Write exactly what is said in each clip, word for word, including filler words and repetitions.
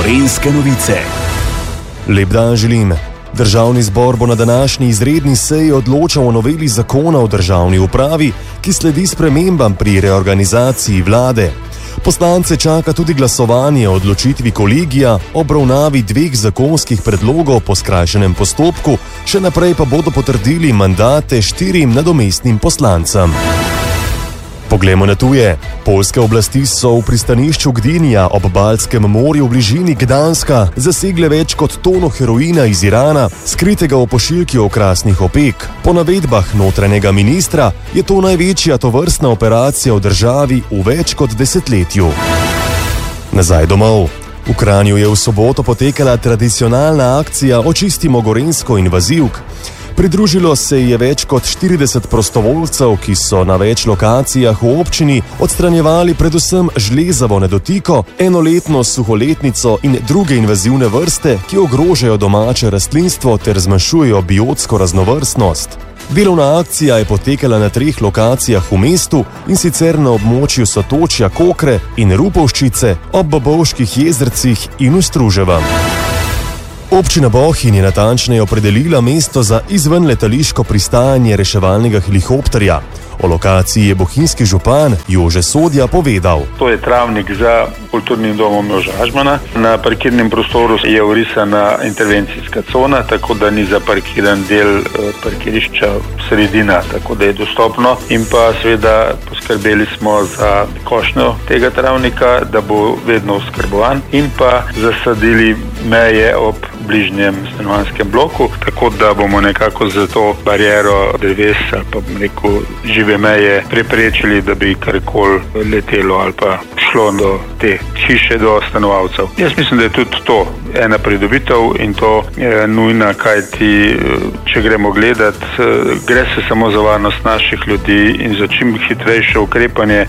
Gorenjske novice. Lep dan želim. Državni zbor bo na današnji izredni seji odločal o noveli zakona o državni upravi, ki sledi spremembam pri reorganizaciji vlade. Poslance čaka tudi glasovanje o odločitvi kolegija o obravnavi dveh zakonskih predlogov po skrajšanem postopku, še naprej pa bodo potrdili mandate štirim nadomestnim poslancem. Poglejmo na tuje. Poljske oblasti so v pristanišču Gdinja ob Baltskem morju v bližini Gdanska zasegle več kot tono heroina iz Irana, skritega v pošiljki okrasnih opek. Po navedbah notranjega ministra je to največja tovrstna operacija v državi v več kot desetletju. Nazaj domov. V Kranju je v soboto potekala tradicionalna akcija Očistimo Gorenjsko invazivk. Pridružilo se je več kot štirideset prostovoljcev, ki so na več lokacijah v občini odstranjevali predvsem žlezavo nedotiko, enoletno suholetnico in druge invazivne vrste, ki ogrožajo domače rastlinstvo ter zmanjšujejo biotsko raznovrstnost. Delovna akcija je potekala na treh lokacijah v mestu, in sicer na območju Sotočja, Kokre in Rupovščice, ob Bobovških jezercih in v Struževem. Občina Bohinj je natančneje opredelila mesto za izvenletališko pristajanje reševalnega helikopterja. O lokaciji je bohinjski župan Jože Sodja povedal. To je travnik za kulturnim domom Joža Ažmana. Na parkirnem prostoru je vrisana intervencijska cona, tako da ni zaparkiran del parkirišča sredina, tako da je dostopno. In pa seveda poskrbeli smo za košnjo tega travnika, da bo vedno oskrbovan, in pa zasadili meje ob bližnjem stanovanjskem bloku, tako da bomo nekako za to bariero dreves ali pa rekel žive meje preprečili, da bi karkoli letelo ali pa šlo do te hiše, do stanovalcev. Jaz mislim, da je tudi to ena pridobitev in to je nujna, kajti če gremo gledat, gre se samo za varnost naših ljudi in za čim hitrejše ukrepanje.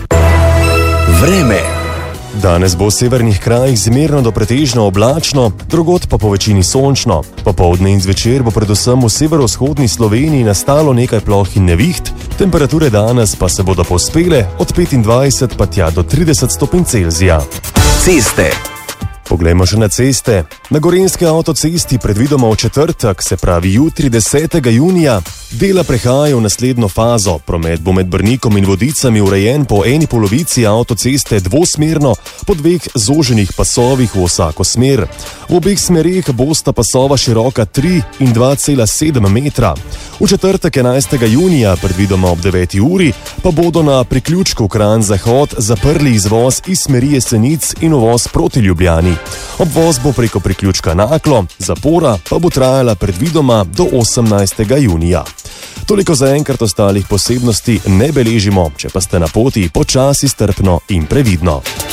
Vreme. Danes bo v severnih krajih zmerno do pretežno oblačno, drugod pa po večini sončno. Popoldne in zvečer bo predvsem v severovzhodni Sloveniji nastalo nekaj ploh in neviht, temperature danes pa se bodo povzpele od petindvajset pa tja do trideset stopinj Celzija. Ceste. Poglejmo še na ceste. Na Gorenjski avtocesti predvidoma v četrtek, se pravi jutri desetega junija, dela prehajajo v naslednjo fazo. Promet bo med Brnikom in Vodicami urejen po eni polovici avtoceste dvosmerno, po dveh zoženih pasovih v vsako smer. V obeh smereh bosta pasova široka tri in dva cela sedem metra. V četrtek enajstega junija, predvidoma ob deveti uri, pa bodo na priključku Kranj-Zahod zaprli izvoz iz smeri Jesenic in uvoz proti Ljubljani. Obvoz bo preko priključka Naklo, zapora pa bo trajala predvidoma do osemnajstega junija. Toliko za enkrat, ostalih posebnosti ne beležimo, če pa ste na poti, počasi, strpno in previdno.